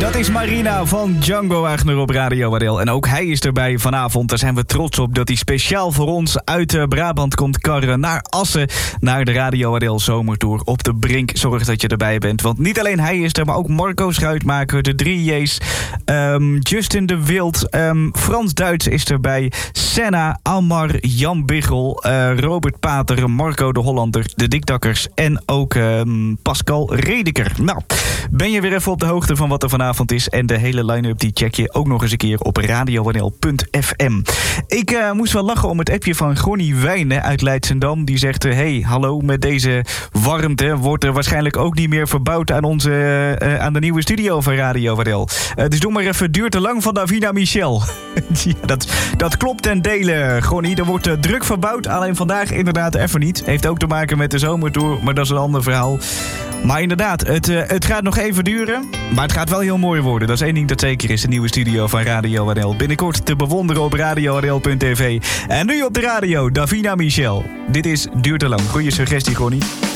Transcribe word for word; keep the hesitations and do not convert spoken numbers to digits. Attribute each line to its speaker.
Speaker 1: Dat is Marina van Django Wagner op Radio Wadel. En ook hij is erbij vanavond. Daar zijn we trots op dat hij speciaal voor ons uit Brabant komt karren naar Assen. Naar de Radio Wadel Zomertour op de Brink. Zorg dat je erbij bent. Want niet alleen hij is er, maar ook Marco Schuitmaker, de drie J's. Um, Justin de Wild. Um, Frans Duits is erbij. Senna, Almar, Jan Biggel, uh, Robert Pater, Marco de Hollander, de Dikdakkers en ook um, Pascal Redeker. Nou, ben je weer even op de hoogte van wat er vanavond is? En de hele line-up die check je ook nog eens een keer op radio w n l punt f m. Ik uh, moest wel lachen om het appje van Gonnie Wijnen uit Leidsendam. Die zegt, uh, hey, hallo, met deze warmte wordt er waarschijnlijk ook niet meer verbouwd aan, onze, uh, uh, aan de nieuwe studio van Radio Wadel. Uh, dus doe maar even, duurt te lang van Davina Michel. Ja, dat, dat klopt ten dele, Gonnie. Er wordt uh, druk verbouwd, alleen vandaag inderdaad even niet. Heeft ook te maken met de zomertour, maar dat is een ander verhaal. Maar inderdaad, het, uh, het gaat nog even duren. Maar het gaat wel heel mooi worden. Dat is één ding dat zeker is. De nieuwe studio van Radio Wadel. Binnenkort te bewonderen op radio w n l punt t v. En nu op de radio, Davina Michel. Dit is Duurt te lang. Goeie suggestie, Gonnie.